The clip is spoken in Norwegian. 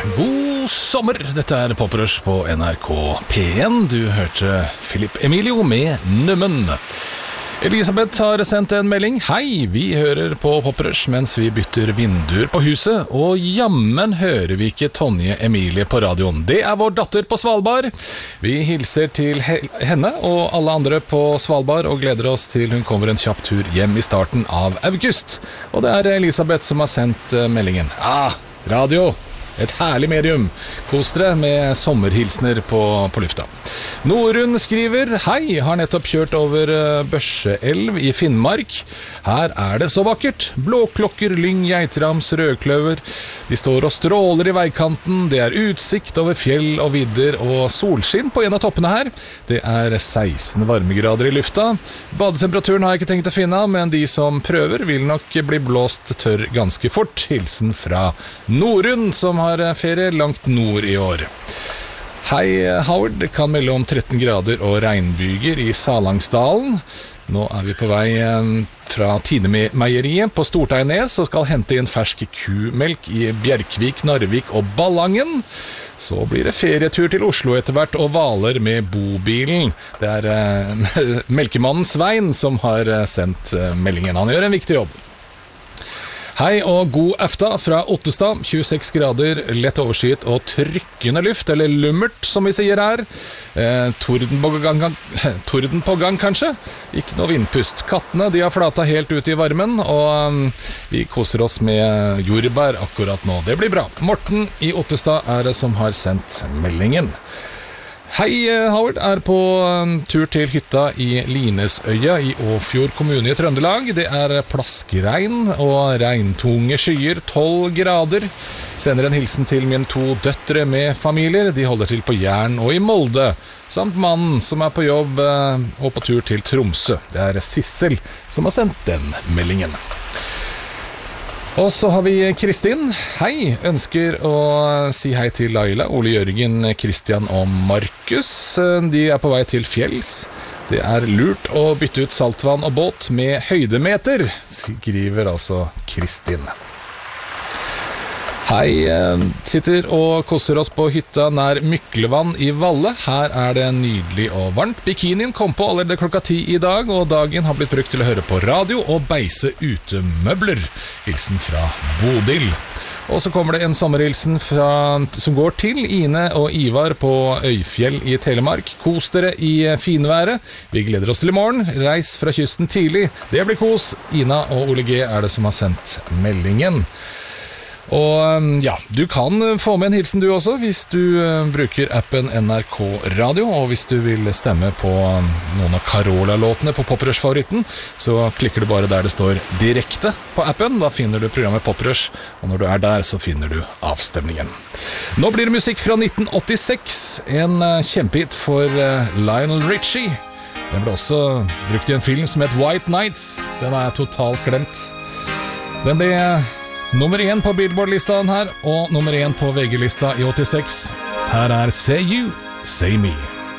God sommer, dette Poprush på NRK P1. Du hørte Philip Emilio med Nummen. Elisabeth har sendt en melding. Hei, vi hører på Poprush mens vi bytter vinduer på huset, og jammen hører vi ikke Tonje Emilie på radioen. Det vår datter på Svalbard. Vi hilser til henne og alle andre på Svalbard og gleder oss til hun kommer en kjapp tur hjem i starten av august. Og det Elisabeth som har sendt meldingen. Radio. Et herlig medium. Kos dere med sommerhilsner på lufta. Norun skriver: Hei, har nettopp kjørt over Børseelv i Finnmark. Her det så vakkert. Blåklokker, lyng, geitrams, rødkløver. De står og stråler i veikanten. Det utsikt over fjell og vidder og solskinn på en av toppene her. Det 16 varmegrader i lufta. Badetemperaturen har jeg ikke tenkt å finne, men de som prøver vil nok bli blåst tørr ganske fort. Hilsen fra Norun, som har ferie langt nord i år. Hei, Howard, kan melde om 13 grader og regnbyger i Salangsdalen. Nå vi på vei fra Tine-meieriet på Storteinnes og skal hente inn fersk kumelk i Bjerkvik, Narvik og Ballangen. Så blir det ferietur til Oslo etter hvert og Hvaler med bobilen. Det melkemannen Svein som har sendt meldingen. Han gjør en viktig jobb. Hei og god aften fra Ottestad, 26 grader, lett overskyet og trykkende luft, eller lummert som vi sier her. Torden på gang kanskje, ikke noe vindpust. Kattene de har flata helt ut i varmen, og vi koser oss med jordbær akkurat nå. Det blir bra. Morten i Ottestad det som har sendt meldingen. Hei, Howard på tur til hytta i Linesøya i Åfjord kommune i Trøndelag. Det plaskregn og regntunge skyer, 12 grader. Sender en hilsen til mine 2 døtre med familier. De holder til på Jern og i Molde, samt mannen som på jobb og på tur til Tromsø. Det Sissel som har sendt den meldingen. Og så har vi Kristin. Hei, ønsker å si hei til Laila, Ole Jørgen, Christian og Markus. De på vei til fjells. Det lurt å bytte ut saltvann og båt med høydemeter, skriver altså Kristin. Hei, sitter og koser oss på hytta nær Myklevann i Valle. Her det nydelig og varmt. Bikinien kom på allerede klokka 10 i dag, og dagen har blitt brukt til å høre på radio og beise utemøbler. Hilsen fra Bodil. Og så kommer det en sommerhilsen som går til Ine og Ivar på Øyfjell i Telemark. Kos dere i finværet. Vi gleder oss til i morgen. Reis fra kysten tidlig. Det blir kos. Ina og Ole G det som har sendt meldingen. Og ja, du kan få med en hilsen du også hvis du bruker appen NRK Radio, og hvis du vil stemme på noen av Carola-låtene på Poprush-favoritten, så klikker du bare der det står direkte på appen. Da finner du programmet Poprush, og når du der så finner du avstemningen. Nå blir det musikk fra 1986, en kjempehit for Lionel Richie. Den ble også brukt i en film som het White Nights. Den totalt glemt. Den ble nummer 1 på Billboard-listaen her, og nummer 1 på VG-lista i 86. Her Say You, Say Me.